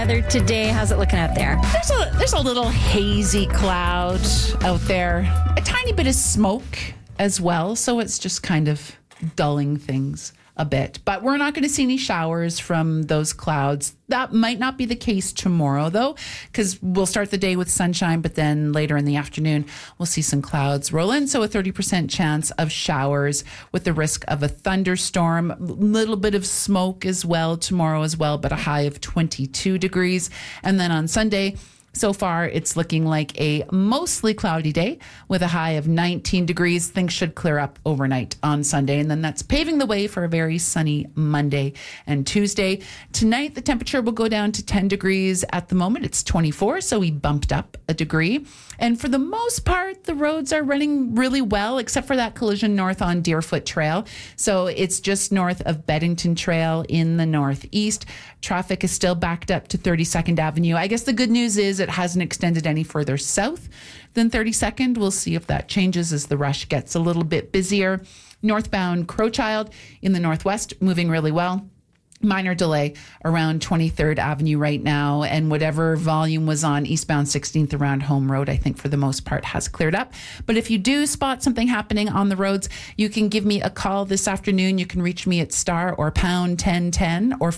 Weather today, how's it looking out there? There's a little hazy cloud out there, a tiny bit of smoke as well, so it's just kind of dulling things a bit. But we're not going to see any showers from those clouds. That might not be the case tomorrow, though, because we'll start the day with sunshine, but then later in the afternoon, we'll see some clouds roll in. So a 30% chance of showers with the risk of a thunderstorm. A little bit of smoke as well tomorrow as well, but a high of 22 degrees. And then on Sunday, so far, it's looking like a mostly cloudy day with a high of 19 degrees. Things should clear up overnight on Sunday, and then that's paving the way for a very sunny Monday and Tuesday. Tonight, the temperature will go down to 10 degrees. At the moment, it's 24, so we bumped up a degree. And for the most part, the roads are running really well, except for that collision north on Deerfoot Trail. So it's just north of Beddington Trail in the northeast. Traffic is still backed up to 32nd Avenue. I guess the good news is it hasn't extended any further south than 32nd. We'll see if that changes as the rush gets a little bit busier. Northbound Crowchild in the northwest, moving really well. Minor delay around 23rd Avenue right now, and whatever volume was on eastbound 16th around Home Road, I think for the most part has cleared up. But if you do spot something happening on the roads, you can give me a call this afternoon. You can reach me at star or pound 1010 or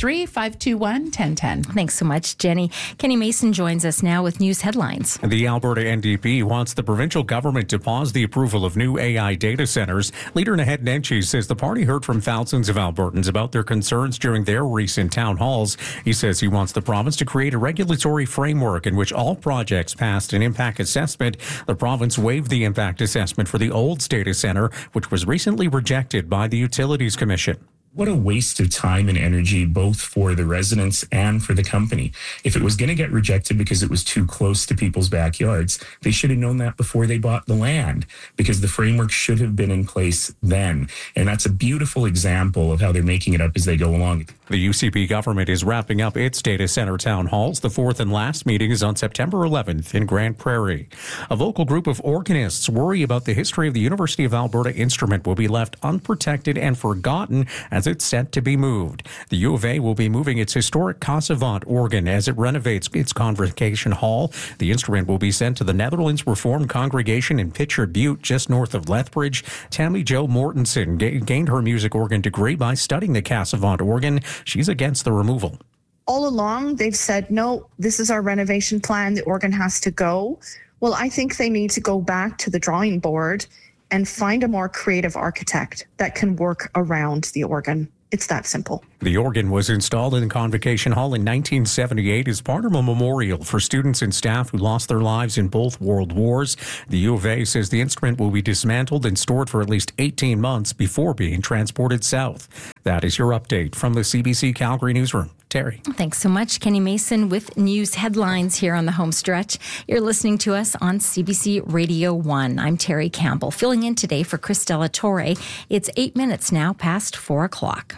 403-521-1010. Thanks so much, Jenny. Kenny Mason joins us now with news headlines. The Alberta NDP wants the provincial government to pause the approval of new AI data centres. Leader Naheed Nenshi says the party heard from thousands of Albertans about their concerns during their recent town halls. He says he wants the province to create a regulatory framework in which all projects passed an impact assessment. The province waived the impact assessment for the Olds data centre, which was recently rejected by the Utilities Commission. What a waste of time and energy, both for the residents and for the company. If it was going to get rejected because it was too close to people's backyards, they should have known that before they bought the land, because the framework should have been in place then. And that's a beautiful example of how they're making it up as they go along. The UCP government is wrapping up its data center town halls. The fourth and last meeting is on September 11th in Grande Prairie. A vocal group of organists worry about the history of the University of Alberta instrument will be left unprotected and forgotten as it's set to be moved. The U of A will be moving its historic Cassavant organ as it renovates its convocation hall. The instrument will be sent to the Netherlands Reformed Congregation in Pitcher Butte, just north of Lethbridge. Tammy Jo Mortensen gained her music organ degree by studying the Cassavant organ. She's against the removal. All along, they've said, no, this is our renovation plan. The organ has to go. Well, I think they need to go back to the drawing board and find a more creative architect that can work around the organ. It's that simple. The organ was installed in the Convocation Hall in 1978 as part of a memorial for students and staff who lost their lives in both World Wars. The U of A says the instrument will be dismantled and stored for at least 18 months before being transported south. That is your update from the CBC Calgary Newsroom. Terry. Thanks so much, Kenny Mason, with news headlines here on the home stretch. You're listening to us on CBC Radio 1. I'm Terry Campbell, filling in today for Chris Della Torre. It's 8 minutes now past 4 o'clock.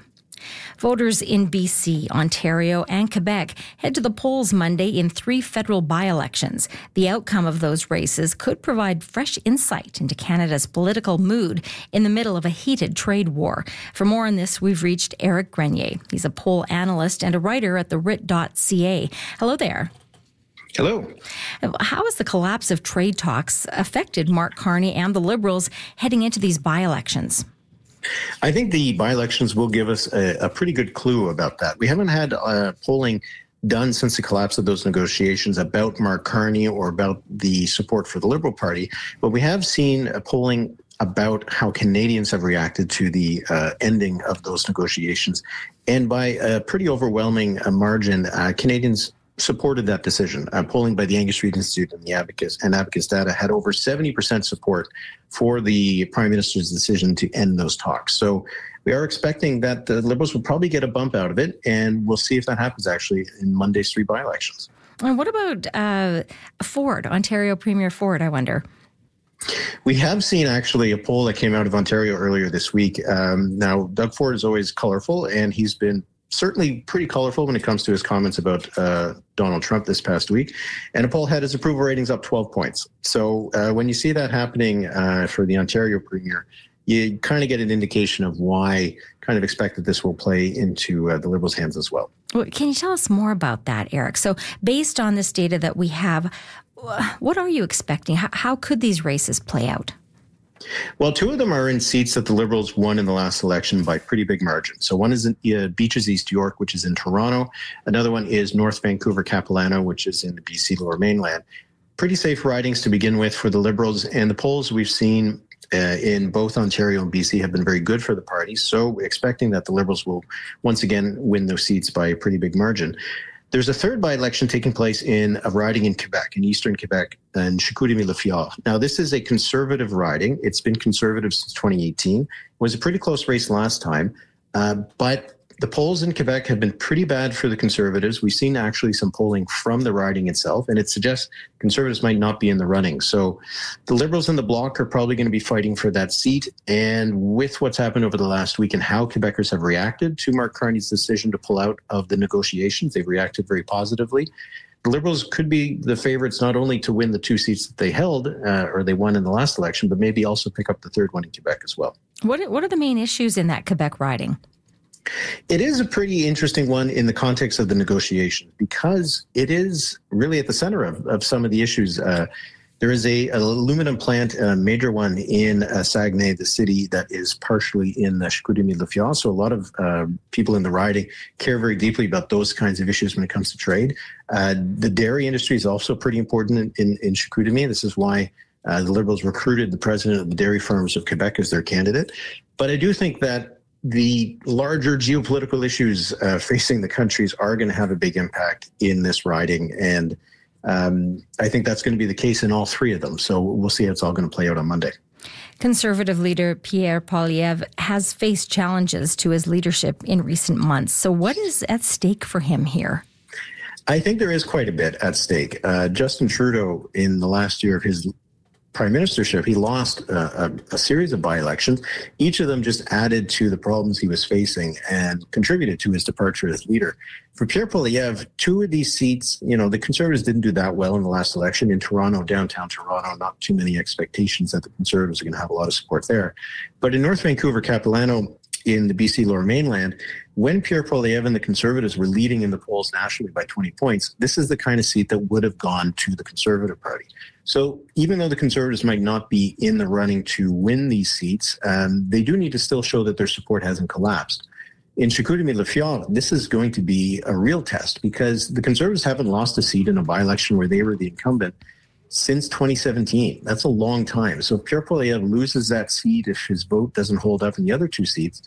Voters in BC, Ontario, and Quebec head to the polls Monday in 3 federal by-elections. The outcome of those races could provide fresh insight into Canada's political mood in the middle of a heated trade war. For more on this, we've reached Eric Grenier. He's a poll analyst and a writer at the RIT.ca. Hello there. Hello. How has the collapse of trade talks affected Mark Carney and the Liberals heading into these by-elections? I think the by-elections will give us a pretty good clue about that. We haven't had polling done since the collapse of those negotiations about Mark Carney or about the support for the Liberal Party, but we have seen polling about how Canadians have reacted to the ending of those negotiations. And by a pretty overwhelming margin, Canadians supported that decision. Polling by the Angus Reid Institute and the Abacus Data had over 70% support for the Prime Minister's decision to end those talks. So we are expecting that the Liberals will probably get a bump out of it, and we'll see if that happens actually in Monday's 3 by-elections. And what about Ford, Ontario Premier Ford, I wonder? We have seen actually a poll that came out of Ontario earlier this week. Now, Doug Ford is always colorful, and he's been certainly pretty colorful when it comes to his comments about Donald Trump this past week. And a poll had his approval ratings up 12 points. So when you see that happening for the Ontario Premier, you kind of get an indication of why kind of expect that this will play into the Liberals' hands as well. Well, can you tell us more about that, Eric? So based on this data that we have, what are you expecting? How could these races play out? Well, two of them are in seats that the Liberals won in the last election by pretty big margin. So one is in Beaches East York, which is in Toronto. Another one is North Vancouver Capilano, which is in the BC Lower Mainland. Pretty safe ridings to begin with for the Liberals, and the polls we've seen in both Ontario and BC have been very good for the party. So expecting that the Liberals will once again win those seats by a pretty big margin. There's a third by-election taking place in a riding in Quebec, in eastern Quebec, in Chicoutimi-Le-Fjord. Now, this is a conservative riding. It's been conservative since 2018. It was a pretty close race last time, but the polls in Quebec have been pretty bad for the Conservatives. We've seen actually some polling from the riding itself, and it suggests Conservatives might not be in the running. So the Liberals in the Bloc are probably going to be fighting for that seat. And with what's happened over the last week and how Quebecers have reacted to Mark Carney's decision to pull out of the negotiations, they've reacted very positively. The Liberals could be the favorites not only to win the two seats that they held or they won in the last election, but maybe also pick up the third one in Quebec as well. What are the main issues in that Quebec riding? It is a pretty interesting one in the context of the negotiation because it is really at the center of some of the issues. There is an aluminum plant, a major one in Saguenay, the city that is partially in Chicoutimi-Le-Fjord. So a lot of people in the riding care very deeply about those kinds of issues when it comes to trade. The dairy industry is also pretty important in Chicoutimi. This is why the Liberals recruited the president of the Dairy Farmers of Quebec as their candidate. But I do think that the larger geopolitical issues facing the countries are going to have a big impact in this riding. And I think that's going to be the case in all three of them. So we'll see how it's all going to play out on Monday. Conservative leader Pierre Poilievre has faced challenges to his leadership in recent months. So what is at stake for him here? I think there is quite a bit at stake. Justin Trudeau, in the last year of his prime ministership, he lost a series of by-elections. Each of them just added to the problems he was facing and contributed to his departure as leader. For Pierre Poilievre, two of these seats, the Conservatives didn't do that well in the last election. In Toronto, downtown Toronto, not too many expectations that the Conservatives are going to have a lot of support there. But in North Vancouver, Capilano, in the BC Lower Mainland, when Pierre Poilievre and the Conservatives were leading in the polls nationally by 20 points, this is the kind of seat that would have gone to the Conservative Party. So even though the Conservatives might not be in the running to win these seats, they do need to still show that their support hasn't collapsed. In Chicoutimi-Le-Fjord, this is going to be a real test because the Conservatives haven't lost a seat in a by-election where they were the incumbent since 2017. That's a long time. So if Pierre Poilievre loses that seat, if his vote doesn't hold up in the other two seats,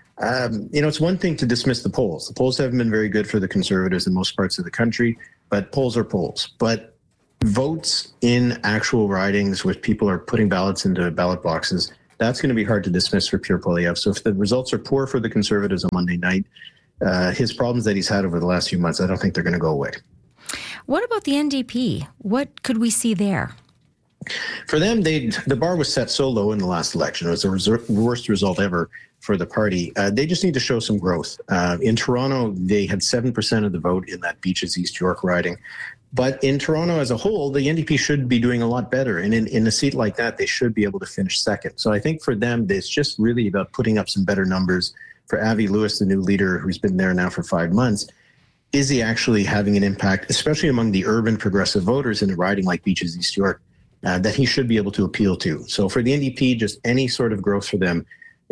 it's one thing to dismiss the polls. The polls haven't been very good for the Conservatives in most parts of the country, but polls are polls. But votes in actual ridings where people are putting ballots into ballot boxes, that's going to be hard to dismiss for Pierre Poilievre. So if the results are poor for the Conservatives on Monday night, his problems that he's had over the last few months, I don't think they're going to go away. What about the NDP? What could we see there? For them, the bar was set so low in the last election. It was the worst result ever for the party. They just need to show some growth. In Toronto, they had 7% of the vote in that Beaches East York riding. But in Toronto as a whole, the NDP should be doing a lot better. And in a seat like that, they should be able to finish second. So I think for them, it's just really about putting up some better numbers. For Avi Lewis, the new leader who's been there now for 5 months, is he actually having an impact, especially among the urban progressive voters in a riding like Beaches East York, that he should be able to appeal to. So for the NDP, just any sort of growth for them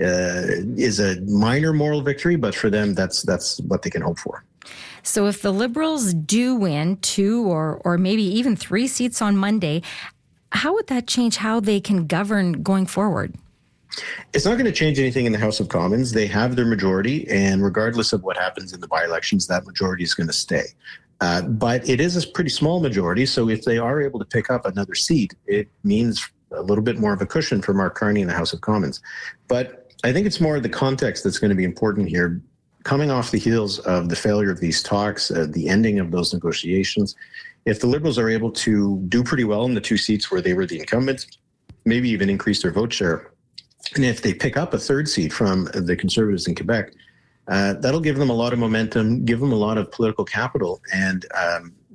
is a minor moral victory, but for them, that's what they can hope for. So if the Liberals do win 2 or maybe even 3 seats on Monday, how would that change how they can govern going forward? It's not going to change anything in the House of Commons. They have their majority, and regardless of what happens in the by-elections, that majority is going to stay. But it is a pretty small majority, so if they are able to pick up another seat, it means a little bit more of a cushion for Mark Carney in the House of Commons. But I think it's more the context that's going to be important here. Coming off the heels of the failure of these talks, the ending of those negotiations, if the Liberals are able to do pretty well in the 2 seats where they were the incumbents, maybe even increase their vote share, and if they pick up a 3rd seat from the Conservatives in Quebec, that'll give them a lot of momentum, give them a lot of political capital, and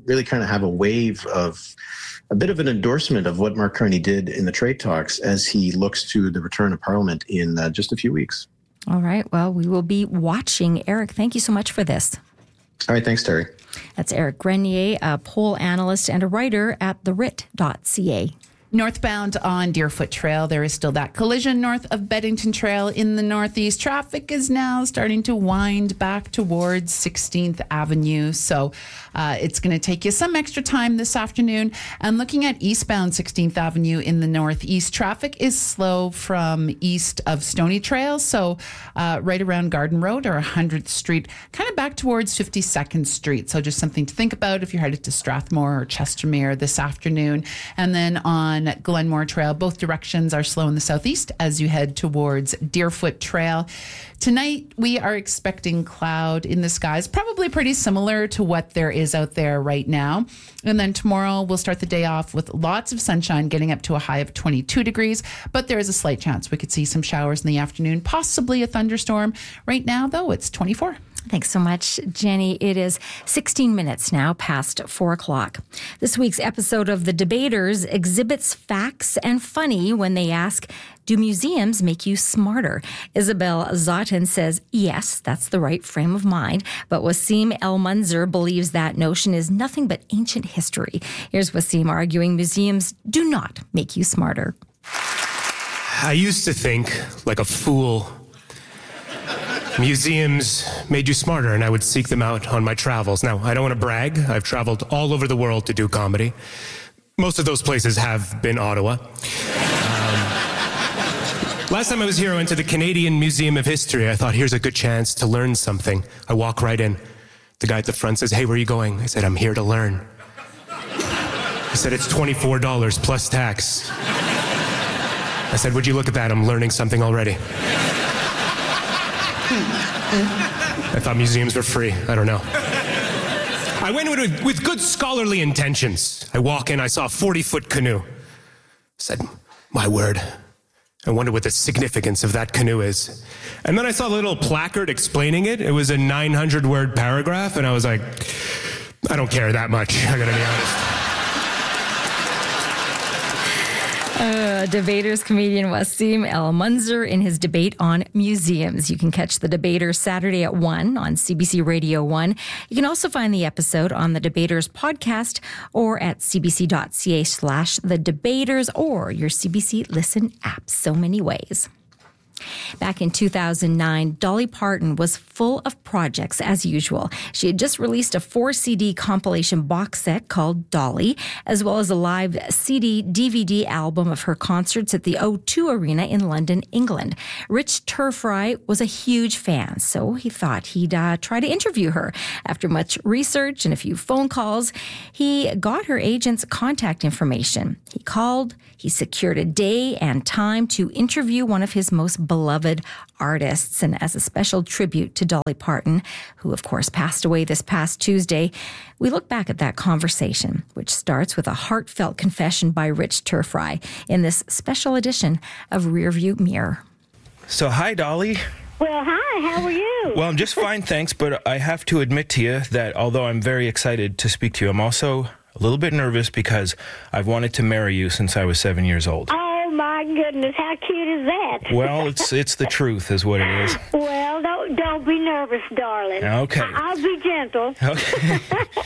really kind of have a wave of a bit of an endorsement of what Mark Carney did in the trade talks as he looks to the return of Parliament in just a few weeks. All right. Well, we will be watching. Eric, thank you so much for this. All right. Thanks, Terry. That's Eric Grenier, a poll analyst and a writer at theWrit.ca. Northbound on Deerfoot Trail, there is still that collision north of Beddington Trail in the northeast. Traffic is now starting to wind back towards 16th Avenue. So it's going to take you some extra time this afternoon. And looking at eastbound 16th Avenue in the northeast, traffic is slow from east of Stony Trail. So right around Garden Road or 100th Street, kind of back towards 52nd Street. So just something to think about if you're headed to Strathmore or Chestermere this afternoon. And then on Glenmore Trail, both directions are slow in the southeast as you head towards Deerfoot Trail. Tonight, we are expecting cloud in the skies, probably pretty similar to what there is out there right now. And then tomorrow, we'll start the day off with lots of sunshine, getting up to a high of 22 degrees. But there is a slight chance we could see some showers in the afternoon, possibly a thunderstorm. Right now, though, it's 24. Thanks so much, Jenny. It is 16 minutes now past 4 o'clock. This week's episode of The Debaters exhibits facts and funny when they ask, do museums make you smarter? Isabel Zotten says, yes, that's the right frame of mind. But Wasim El-Munzer believes that notion is nothing but ancient history. Here's Wasim arguing museums do not make you smarter. I used to think, like a fool, museums made you smarter, and I would seek them out on my travels. Now, I don't want to brag. I've traveled all over the world to do comedy. Most of those places have been Ottawa. Last time I was here, I went to the Canadian Museum of History. I thought, here's a good chance to learn something. I walk right in. The guy at the front says, hey, where are you going? I said, I'm here to learn. He said, it's $24 plus tax. I said, would you look at that? I'm learning something already. I thought museums were free. I don't know. I went with good scholarly intentions. I walk in, I saw a 40-foot canoe. I said, my word. I wonder what the significance of that canoe is. And then I saw a little placard explaining it. It was a 900-word paragraph, and I was like, I don't care that much, I gotta be honest. Debaters comedian Wasim El-Munzer in his debate on museums. You can catch the Debaters Saturday at 1 on CBC Radio 1. You can also find the episode on the Debaters podcast or at cbc.ca/The Debaters or your CBC Listen app. So many ways. Back in 2009, Dolly Parton was full of projects as usual. She had just released a 4-CD compilation box set called Dolly, as well as a live CD-DVD album of her concerts at the O2 Arena in London, England. Rich Turfry was a huge fan, so he thought he'd try to interview her. After much research and a few phone calls, he got her agent's contact information. He called, he secured a day and time to interview one of his most beloved artists. And as a special tribute to Dolly Parton, who of course passed away this past Tuesday, we look back at that conversation, which starts with a heartfelt confession by Rich Turfry in this special edition of Rearview Mirror. So, hi, Dolly. Well, hi, how are you? Well, I'm just fine, thanks, but I have to admit to you that although I'm very excited to speak to you, I'm also a little bit nervous because I've wanted to marry you since I was 7 years old. Oh, my goodness, how cute is that? Well, it's the truth is what it is. Well, don't be nervous, darling. Okay. I'll be gentle. Okay.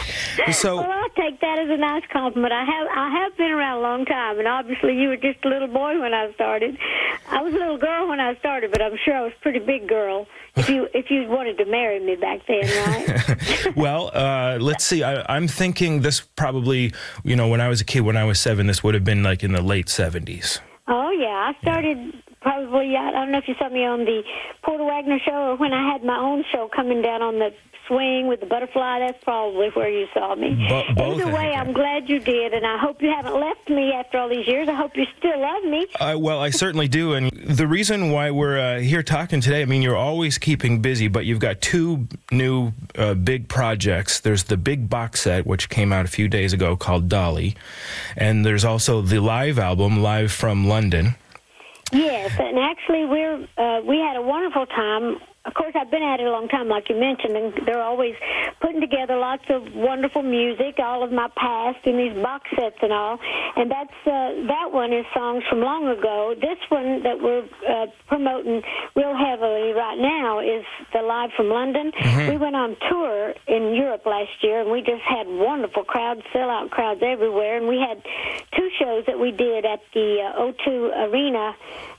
So, well, I'll take that as a nice compliment. I have been around a long time, and obviously you were just a little boy when I started. I was a little girl when I started, but I'm sure I was a pretty big girl if you wanted to marry me back then, right? Well, let's see. I'm thinking this probably, when I was a kid, when I was 7, this would have been like in the late 70s. Oh, yeah. I started probably, I don't know if you saw me on the Porter Wagner show or when I had my own show coming down on the swing with the butterfly. That's probably where you saw me. Either way, I'm glad you did, and I hope you haven't left me after all these years. I hope you still love me. Well, I certainly do, and the reason why we're here talking today, you're always keeping busy, but you've got 2 new big projects. There's the big box set, which came out a few days ago, called Dolly, and there's also the live album, Live from London. Yes, and actually we had a wonderful time of course, I've been at it a long time, like you mentioned, and they're always putting together lots of wonderful music, all of my past in these box sets and all. And that one is songs from long ago. This one that we're promoting real heavily right now is the Live from London. Mm-hmm. We went on tour in Europe last year, and we just had wonderful crowds, sellout crowds everywhere. And we had 2 shows that we did at the O2 Arena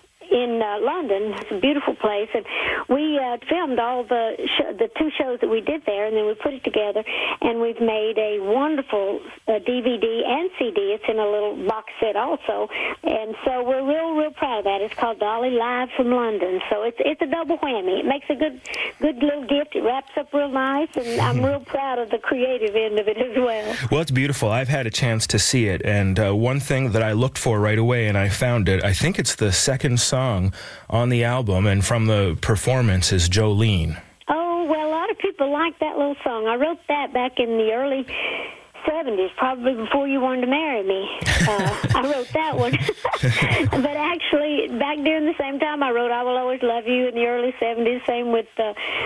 in London. It's a beautiful place, and we filmed all the 2 shows that we did there, and then we put it together, and we've made a wonderful DVD and CD. It's in a little box set also, and so we're real proud of that. It's called Dolly Live from London, so it's a double whammy. It makes a good little gift. It wraps up real nice, and I'm real proud of the creative end of it as well. Well, it's beautiful. I've had a chance to see it, and one thing that I looked for right away, and I found it, I think it's the second song on the album, and from the performance is Jolene. Oh, well, a lot of people like that little song. I wrote that back in the early 70s, probably before you wanted to marry me. I wrote that one. But actually, back during the same time, I wrote I Will Always Love You in the early 70s, same with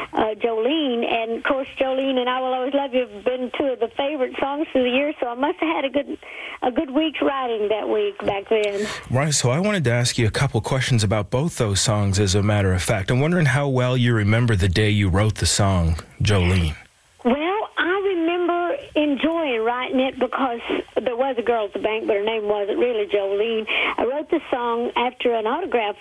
Jolene. And, of course, Jolene and I Will Always Love You have been 2 of the favorite songs through the year, so I must have had a good week's writing that week back then. Right, so I wanted to ask you a couple questions about both those songs, as a matter of fact. I'm wondering how well you remember the day you wrote the song, Jolene. Well, I remember enjoying writing it because there was a girl at the bank, but her name wasn't really Jolene. I wrote the song after an autograph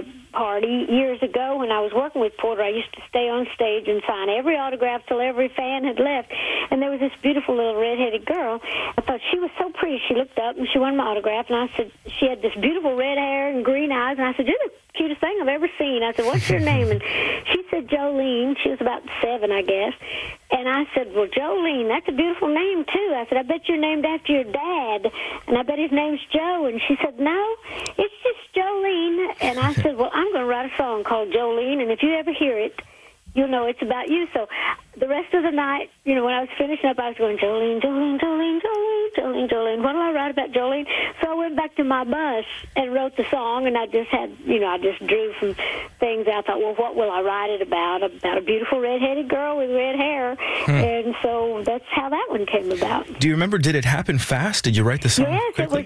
party years ago when I was working with Porter. I used to stay on stage and sign every autograph till every fan had left. And there was this beautiful little redheaded girl. I thought she was so pretty. She looked up and she wanted my autograph. And I said, she had this beautiful red hair and green eyes. And I said, you're the cutest thing I've ever seen. I said, what's your name? And she said Jolene. She was about 7, I guess. And I said, well, Jolene, that's a beautiful name, too. I said, I bet you're named after your dad. And I bet his name's Joe. And she said, no, it's just Jolene. And I said, well, I'm going to write a song called Jolene. And if you ever hear it, you'll know it's about you. So the rest of the night, when I was finishing up, I was going, Jolene, Jolene, Jolene, Jolene, Jolene, Jolene. What do I write about Jolene? So I went back to my bus and wrote the song, and I just had, I just drew some things. I thought, well, what will I write it about? About a beautiful redheaded girl with red hair. And so that's how that one came about. Do you remember, did it happen fast? Did you write the song Yes, quickly?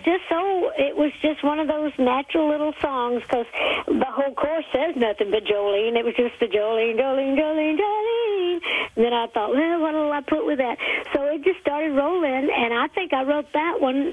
it was just one of those natural little songs, because the whole chorus says nothing but Jolene. It was just the Jolene, Jolene, Jolene, Jolene. And then I thought, well, what will I put with that? So it just started rolling, and I think I wrote that one,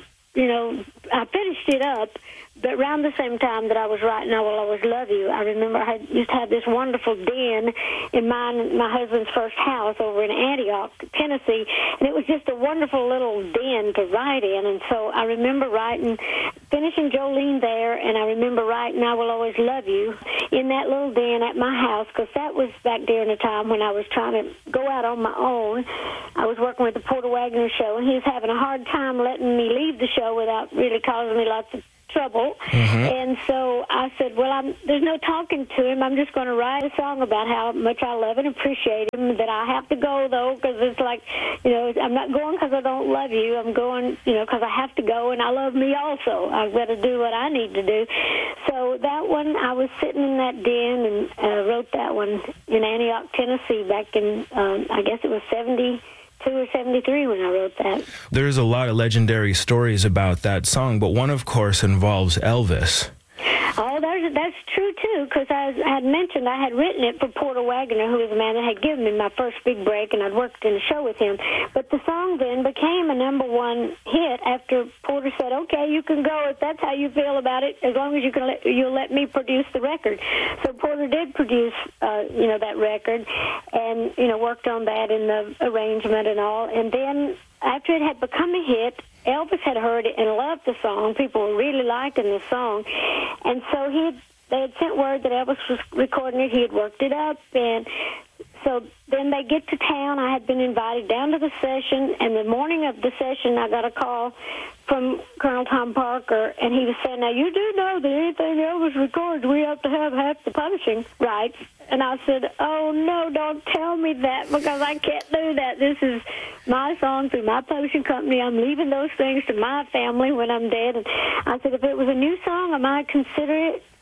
I finished it up, but around the same time that I was writing I Will Always Love You, I remember I used to have this wonderful den in my husband's first house over in Antioch, Tennessee, and it was just a wonderful little den to write in. And so I remember finishing Jolene there, and I remember writing I Will Always Love You in that little den at my house, because that was back during the time when I was trying to go out on my own. I was working with the Porter Wagner show, and he was having a hard time letting me leave the show without really causing me lots of trouble. And so I said, well, there's no talking to him. I'm just going to write a song about how much I love and appreciate him, that I have to go, though, because it's like, I'm not going because I don't love you. I'm going, because I have to go, and I love me also. I've got to do what I need to do. So that one, I was sitting in that den and wrote that one in Antioch, Tennessee, back in, I guess it was 72 or 73 when I wrote that. There's a lot of legendary stories about that song, but one, of course, involves Elvis. Oh, that's true, too, because I had mentioned I had written it for Porter Wagner, who was the man that had given me my first big break, and I'd worked in a show with him. But the song then became a #1 hit after Porter said, okay, you can go if that's how you feel about it, as long as you'll let me produce the record. So Porter did produce, that record, and, worked on that in the arrangement and all. And then after it had become a hit, Elvis had heard it and loved the song. People were really liking the song. And so they had sent word that Elvis was recording it. He had worked it up. And so then they get to town. I had been invited down to the session. And the morning of the session, I got a call from Colonel Tom Parker. And he was saying, now, you do know that anything Elvis records, we have to have half the publishing rights. And I said, oh, no, don't tell me that, because I can't do that. This is my song through my publishing company. I'm leaving those things to my family when I'm dead. And I said, if it was a new song, I might consider it.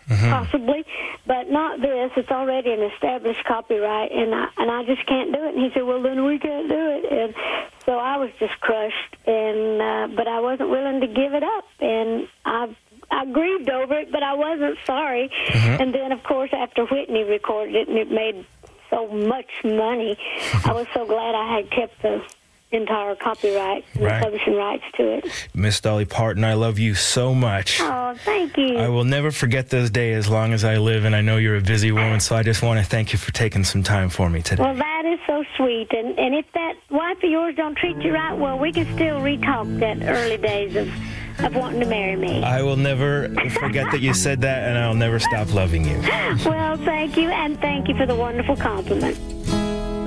possibly, but not this. It's already an established copyright, and I just can't do it. And he said, well, then we can't do it. And so I was just crushed, and but I wasn't willing to give it up, and I grieved over it, but I wasn't sorry. And then, of course, after Whitney recorded it, and it made so much money, I was so glad I had kept the entire copyright and the publishing rights to it. Miss Dolly Parton, I love you so much. Oh, thank you. I will never forget this day as long as I live, and I know you're a busy woman, so I just want to thank you for taking some time for me today. Well, that is so sweet. And if that wife of yours don't treat you right, well, we can still re-talk that early days of wanting to marry me. I will never forget that you said that, and I'll never stop loving you. Well, thank you, and thank you for the wonderful compliment.